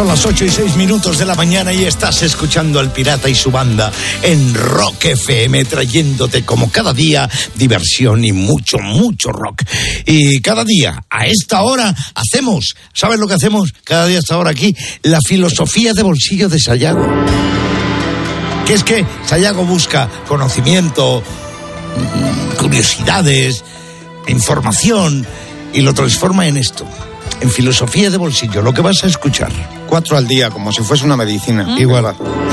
Son las 8:06 de la mañana y estás escuchando al Pirata y su banda en Rock FM, trayéndote como cada día diversión y mucho, mucho rock. Y cada día, a esta hora, hacemos, ¿sabes lo que hacemos? Cada día a esta hora aquí, la filosofía de bolsillo de Sayago. Que es que Sayago busca conocimiento, curiosidades, información y lo transforma en esto. En filosofía de bolsillo, lo que vas a escuchar. 4 al día, como si fuese una medicina. Igual.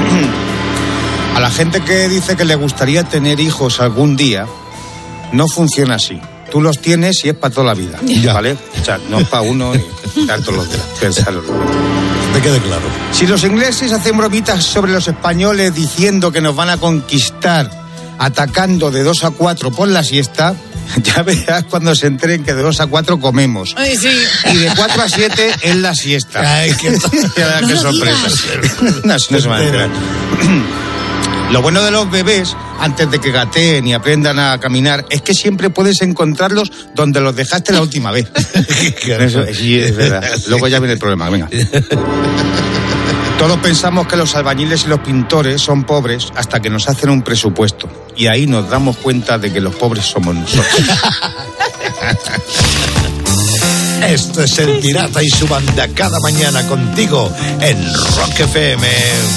A la gente que dice que le gustaría tener hijos algún día, no funciona así. Tú los tienes y es para toda la vida, Ya. ¿vale? O sea, no es para uno y dar todos los días. Pensarlo. Te quede claro. Si los ingleses hacen bromitas sobre los españoles diciendo que nos van a conquistar atacando de 2 a 4 por la siesta, ya verás cuando se enteren que de 2 a 4 comemos. Ay, sí. Y de 4 a 7 es la siesta. Ay, qué Qué sorpresa. No se van a enterar. Lo bueno de los bebés, antes de que gateen y aprendan a caminar, es que siempre puedes encontrarlos donde los dejaste la última vez. Eso, sí, es verdad. Luego ya viene el problema, venga. Todos pensamos que los albañiles y los pintores son pobres hasta que nos hacen un presupuesto. Y ahí nos damos cuenta de que los pobres somos nosotros. Esto es el Pirata y su banda cada mañana contigo en Rock FM.